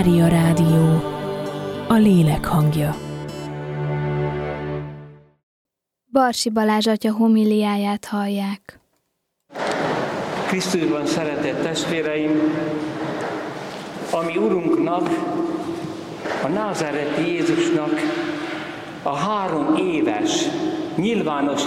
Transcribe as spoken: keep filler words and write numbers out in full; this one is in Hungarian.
Mária Rádió, a lélek hangja. Barsi Balázs atya homiliáját hallják. Krisztusban szeretett testvéreim, a mi Urunknak, a názáreti Jézusnak a három éves nyilvános